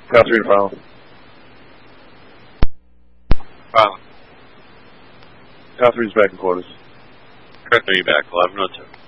Cal 3 to file. File. Cal 3's back in quarters. Cal 3 back, 1102.